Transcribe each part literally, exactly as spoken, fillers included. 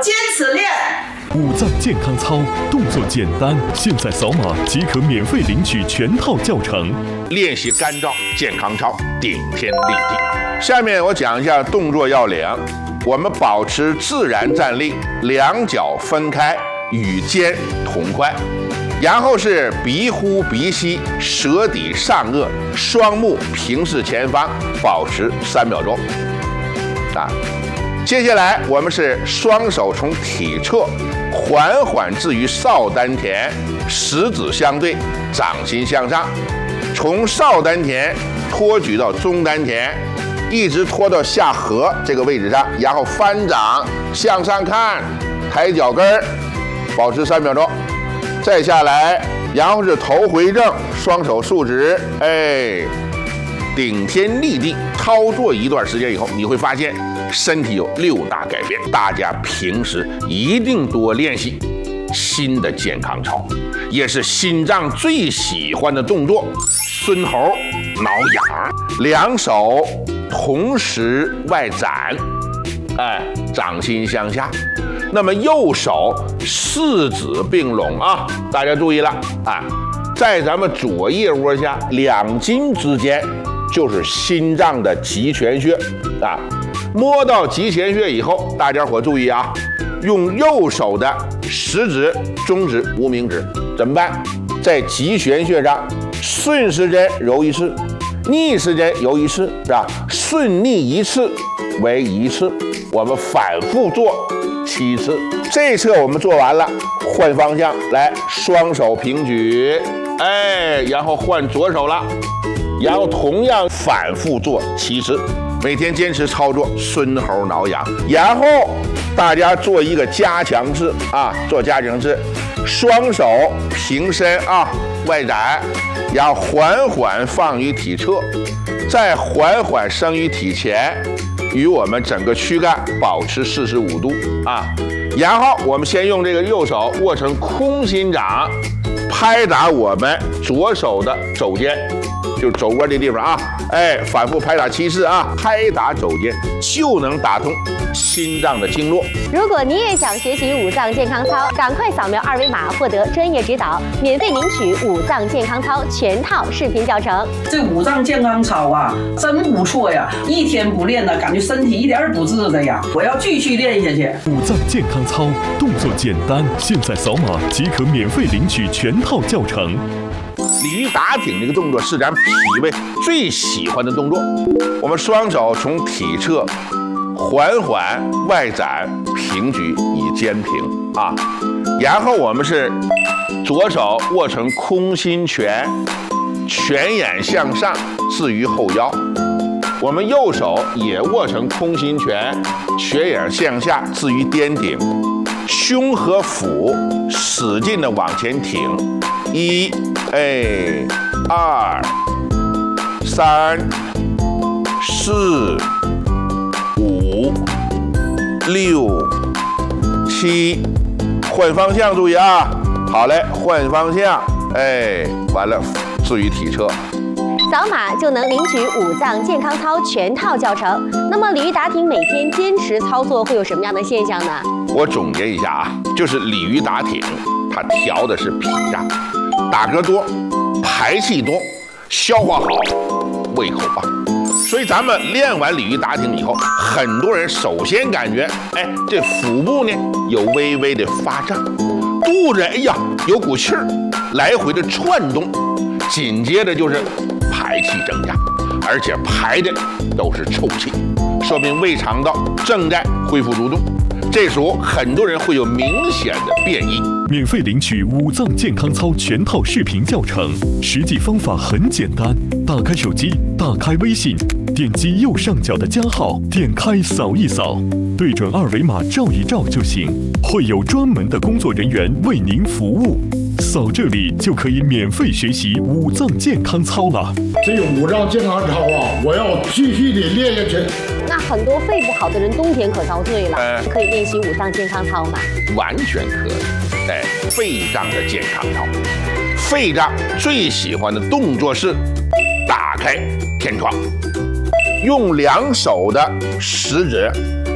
坚持练。 五脏健康操动作简单，现在扫码即可免费领取全套教程。 练习干燥健康操，顶天立地。下面我讲一下动作要领。我们保持自然站立，两脚分开，与肩同宽。然后是鼻呼鼻吸，舌抵上颚，双目平视前方，保持三秒钟。啊，接下来我们是双手从体侧缓缓置于少丹田，食指相对，掌心向上，从少丹田托举到中丹田，一直拖到下颌这个位置上，然后翻掌向上看，抬脚跟儿，保持三秒钟。再下来，然后是头回正，双手竖直，哎，顶天立地。操作一段时间以后，你会发现身体有六大改变。大家平时一定多练习新的健康操，也是心脏最喜欢的动作——孙猴挠痒。两手同时外展，哎，掌心向下。那么右手四指并拢啊，大家注意了啊，在咱们左腋窝下两筋之间就是心脏的极泉穴啊。摸到极泉穴以后，大家伙注意啊，用右手的食指、中指、无名指怎么办？在极泉穴上顺时针揉一次，逆时针揉一次，是吧？顺逆一次为一次，我们反复做七次。这一侧我们做完了，换方向来，双手平举，哎，然后换左手了，然后同样反复做七次，每天坚持操作孙猴挠痒。然后大家做一个加强式啊，做加强式，双手平伸啊，外展，然后缓缓放于体侧，再缓缓升于体前，与我们整个躯干保持四十五度啊。然后我们先用这个右手握成空心掌，拍打我们左手的肘尖，就是肘窝这地方啊，哎，反复拍打七次啊，拍打肘尖就能打通心脏的经络。 如果你也想学习五脏健康操，赶快扫描二维码获得专业指导，免费领取五脏健康操全套视频教程。 这五脏健康操啊，真不错呀！一天不练呢，感觉身体一点儿不治的呀。我要继续练下去。 五脏健康操动作简单，现在扫码即可免费领取全套教程。 鲤鱼打挺这个动作是咱脾胃最喜欢的动作。我们双手从体侧缓缓外展，平举以肩平啊。然后我们是左手握成空心拳，拳眼向上置于后腰。我们右手也握成空心拳，拳眼向下置于颠顶，胸和腹使劲的往前挺。一，哎，二，三，四，五，六，七，换方向，注意啊！好嘞，换方向，哎，完了，置于体侧。 扫码就能领取五脏健康操全套教程。那么鲤鱼打挺每天坚持操作会有什么样的现象呢？ 我总结一下啊，就是鲤鱼打挺，它调的是脾脏，打嗝多，排气多，消化好，胃口棒。所以咱们练完鲤鱼打挺以后，很多人首先感觉，哎，这腹部呢有微微的发胀，肚子哎呀有股气儿，来回的窜动，紧接着就是排气增加，而且排的都是臭气，说明胃肠道正在恢复蠕动。这时候很多人会有明显的变异。 免费领取五脏健康操全套视频教程，实际方法很简单，打开手机，打开微信，点击右上角的加号，点开扫一扫，对准二维码照一照就行，会有专门的工作人员为您服务。扫这里就可以免费学习五脏健康操了。 这个五脏健康操啊，我要继续的练下去。 那很多肺不好的人冬天可遭罪了，呃、可以练习五脏健康操吗？ 完全可以。哎，肺脏的健康操，肺脏最喜欢的动作是打开天窗，用两手的食指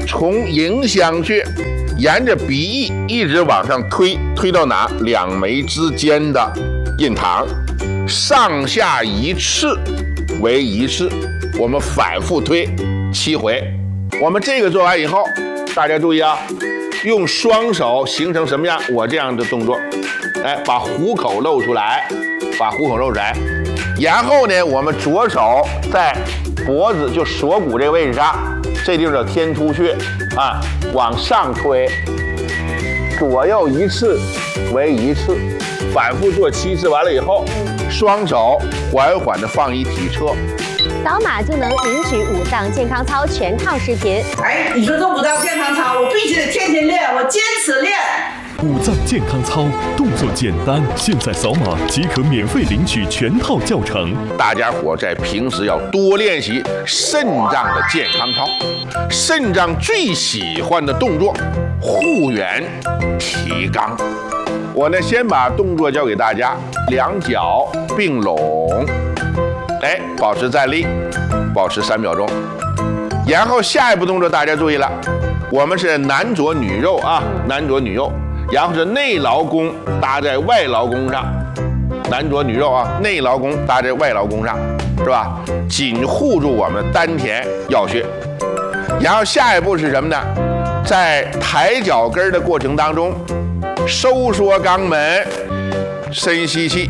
从迎香穴沿着鼻翼一直往上推，推到哪？两眉之间的印堂，上下一次为一次，我们反复推七回。我们这个做完以后，大家注意啊，用双手形成什么样？我这样的动作，哎，把虎口露出来，把虎口露出来。然后呢，我们左手在脖子就锁骨这个位置上，这地方叫天突穴啊，往上推，左右一次为一次，反复做七次。完了以后，双手缓缓的放一体侧， 扫码就能领取五脏健康操全套视频。 哎，你说这五脏健康操，我必须得天天练，我坚持练。 五脏健康操动作简单，现在扫码即可免费领取全套教程。 大家伙在平时要多练习肾脏的健康操。肾脏最喜欢的动作，护元提肛。我呢，先把动作教给大家，两脚并拢，哎，保持站立，保持三秒钟。然后下一步动作大家注意了，我们是男左女右啊，男左女右。然后是内劳宫搭在外劳宫上，男左女右啊，内劳宫搭在外劳宫上，是吧？紧护住我们丹田要穴。然后下一步是什么呢？在抬脚跟的过程当中，收缩肛门，深吸气，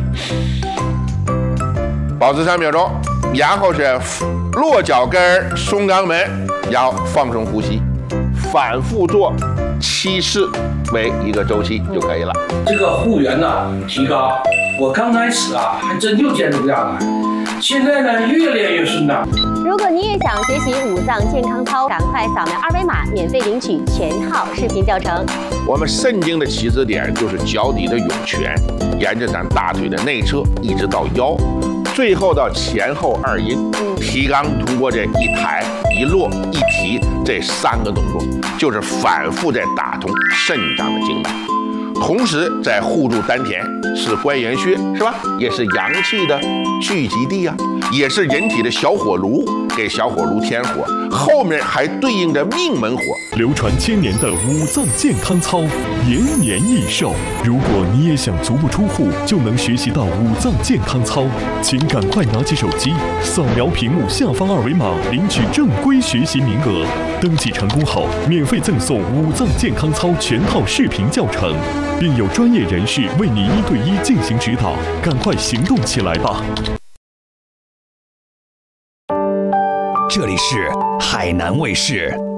保持三秒钟。然后是落脚跟，松肛门，然后放松呼吸，反复做七次为一个周期就可以了。 这个护元呢提高，我刚开始啊还真就坚持不下来，现在呢越练越顺畅。 如果你也想学习五脏健康操，赶快扫描二维码，免费领取全套视频教程。 我们肾经的起止点就是脚底的涌泉，沿着咱大腿的内侧一直到腰，最后到前后二阴。提肛通过这一抬一落一提这三个动作，就是反复在打通肾脏的经脉，同时在护住丹田，是关元穴，是吧？也是阳气的聚集地啊，也是人体的小火炉，给小火炉添火，后面还对应着命门火。 流传千年的五脏健康操，延年益寿。如果你也想足不出户就能学习到五脏健康操，请赶快拿起手机，扫描屏幕下方二维码，领取正规学习名额。登记成功后，免费赠送五脏健康操全套视频教程，并有专业人士为你一对一进行指导。赶快行动起来吧！ 这里是海南卫视。